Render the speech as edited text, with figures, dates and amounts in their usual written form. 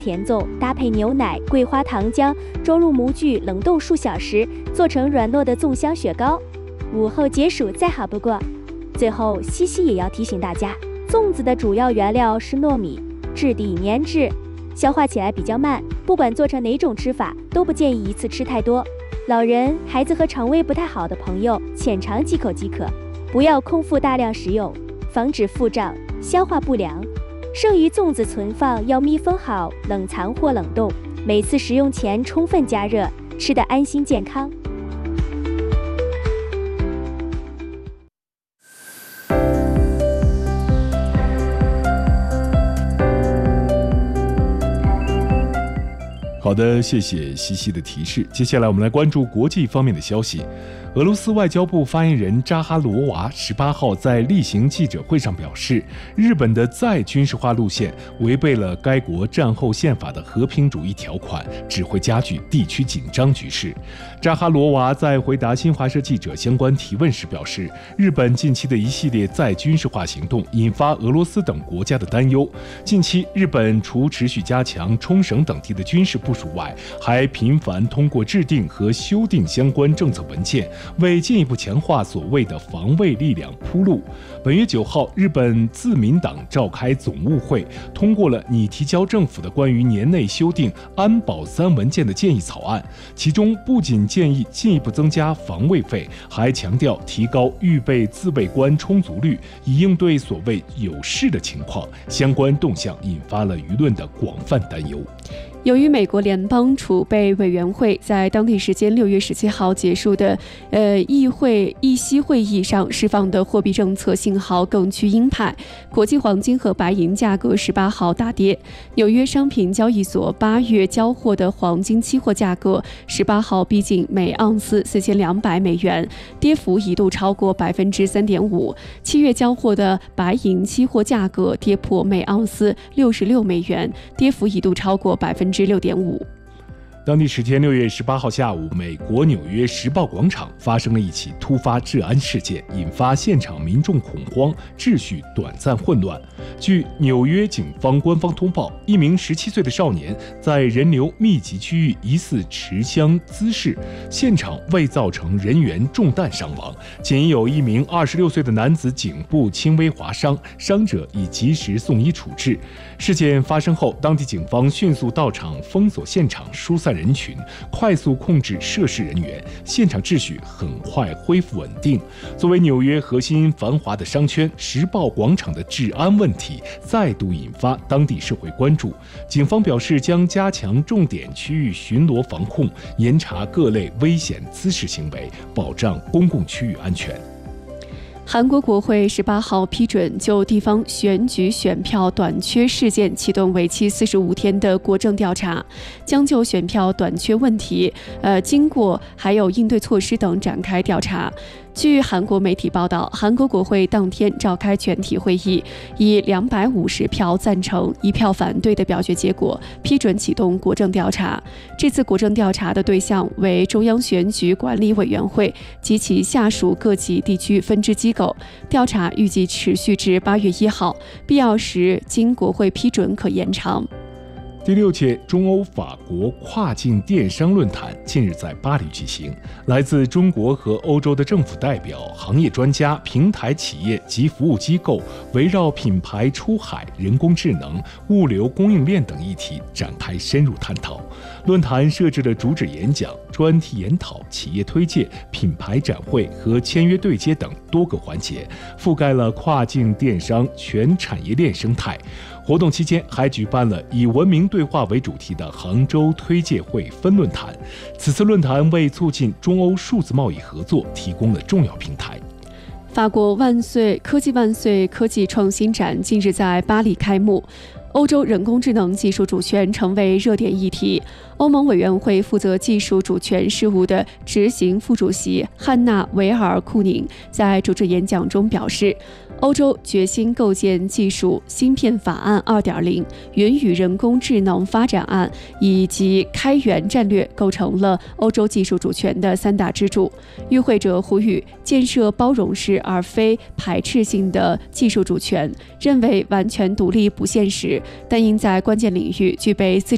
甜粽，搭配牛奶、桂花、糖浆，装入模具冷冻数小时，做成软糯的粽香雪糕。午后解暑再好不过。最后，西西也要提醒大家，粽子的主要原料是糯米，质地粘质，消化起来比较慢，不管做成哪种吃法，都不建议一次吃太多。老人、孩子和肠胃不太好的朋友，浅尝几口即可，不要空腹大量食用，防止腹胀、消化不良。剩余粽子存放要密封好，冷藏或冷冻，每次食用前充分加热，吃得安心健康。 好的，谢谢西西的提示。接下来我们来关注国际方面的消息。俄罗斯外交部发言人扎哈罗娃18号在例行记者会上表示，日本的再军事化路线违背了该国战后宪法的和平主义条款，只会加剧地区紧张局势。扎哈罗娃在回答新华社记者相关提问时表示，日本近期的一系列再军事化行动引发俄罗斯等国家的担忧。近期，日本除持续加强冲绳等地的军事部署外，还频繁通过制定和修订相关政策文件，为进一步强化所谓的防卫力量铺路。本月9号，日本自民党召开总务会，通过了拟提交政府的关于年内修订安保3文件的建议草案，其中不仅建议进一步增加防卫费，还强调提高预备自卫官充足率，以应对所谓有事的情况。相关动向引发了舆论的广泛担忧。 由于美国联邦储备委员会在当地时间6月17号结束的议息会议上释放的货币政策信号更趋鹰派，国际黄金和白银价格18号大跌。纽约商品交易所8月交货的黄金期货价格18号逼近每盎司4200美元，跌幅一度超过 3.5%。7月交货的白银期货价格跌破每盎司66美元，跌幅一度超过6.5%。 当地时间6月18号下午，美国纽约时报广场发生了一起突发治安事件，引发现场民众恐慌，秩序短暂混乱。据纽约警方官方通报，一名17岁的少年在人流密集区域疑似持枪滋事，现场未造成人员中弹伤亡，仅有一名26岁的男子颈部轻微划伤，伤者已及时送医处置。事件发生后，当地警方迅速到场封锁现场，疏散人群，快速控制涉事人员，现场秩序很快恢复稳定。作为纽约核心繁华的商圈，时报广场的治安问题再度引发当地社会关注。警方表示将加强重点区域巡逻防控，严查各类危险滋事行为，保障公共区域安全。 韩国国会18号批准就地方选举选票短缺事件启动为期45天的国政调查，将就选票短缺问题、经过还有应对措施等展开调查。据韩国媒体报道，韩国国会当天召开全体会议，以250票赞成、1票反对的表决结果，批准启动国政调查。这次国政调查的对象为中央选举管理委员会及其下属各级地区分支机构。调查预计持续至8月1号，必要时经国会批准可延长。 第6届中欧法国跨境电商论坛近日在巴黎举行，来自中国和欧洲的政府代表、行业专家、平台企业及服务机构，围绕品牌出海、人工智能、物流供应链等议题展开深入探讨。论坛设置了主旨演讲、专题研讨、企业推介、品牌展会和签约对接等多个环节，覆盖了跨境电商全产业链生态。活动期间还举办了以文明对话为主题的杭州推介会分论坛。此次论坛为促进中欧数字贸易合作提供了重要平台。 法国万岁科技创新展近日在巴黎开幕。欧洲人工智能技术主权成为热点议题。欧盟委员会负责技术主权事务的执行副主席汉娜·维尔库宁在主旨演讲中表示，欧洲决心构建技术芯片法案 2.0、云与人工智能发展案以及开源战略构成了欧洲技术主权的3大支柱。与会者呼吁建设包容式而非排斥性的技术主权，认为完全独立不现实，但应在关键领域具备自